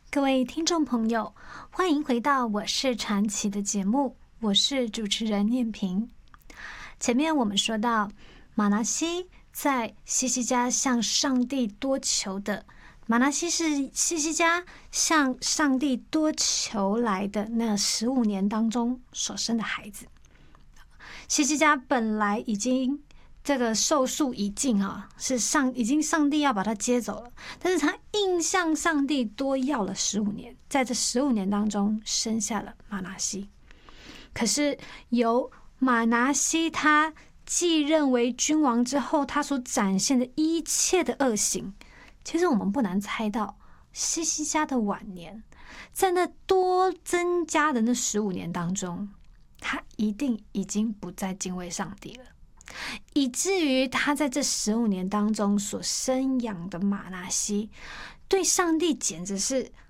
各位听众朋友，欢迎回到我是传奇的节目，我是主持人念萍。前面我们说到，马拿西在西西家向上帝多求的，马拿西是西西家向上帝多求来的那15年当中所生的孩子。西西家本来已经这个寿数已尽啊，已经上帝要把他接走了，但是他硬向上帝多要了15年，在这15年当中生下了马拿西。可是由马拿西他继任为君王之后，他所展现的一切的恶行，其实我们不难猜到，西西家的晚年，在那多增加的那15年当中，他一定已经不再敬畏上帝了，以至于他在这15年当中所生养的马拿西，对上帝简直是